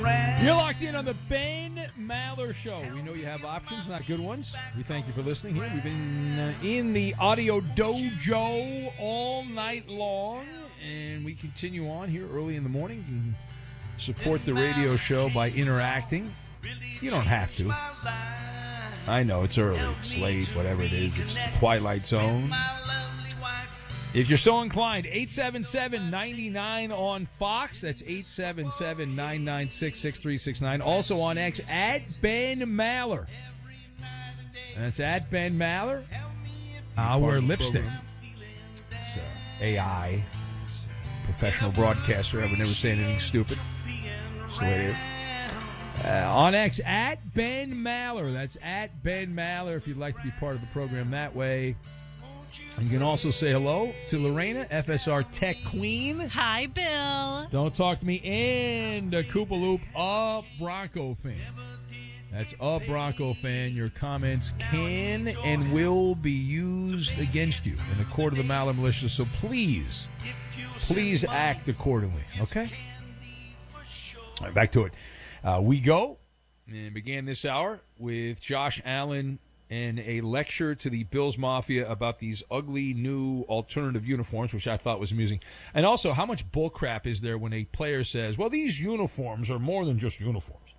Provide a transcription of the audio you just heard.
You're locked in on the Ben Maller Show. We know you have options, not good ones. We thank you for listening here. We've been in the audio dojo all night long, and we continue on here early in the morning. You can support the radio show by interacting. You don't have to. I know, it's early, it's late, whatever it is. It's the Twilight Zone. If you're so inclined, 877-99 on Fox. That's 877-996-6369. Also on X, at Ben Maller. That's at Ben Maller. Our lipstick. It's AI. It's professional broadcaster. I would never say anything stupid. That's the way it is. On X, at Ben Maller. That's at Ben Maller if you'd like to be part of the program that way. You can also say hello to Lorena, FSR Tech Queen. Hi, Bill. Don't talk to me. And Koopa Loop, a Bronco fan. That's a Bronco fan. Your comments can and will be used against you in the court of the Maller Militia, so please act accordingly, okay? All right, back to it. We go and began this hour with Josh Allen and a lecture to the Bills Mafia about these ugly new alternative uniforms, which I thought was amusing. And also, how much bullcrap is there when a player says, well, these uniforms are more than just uniforms.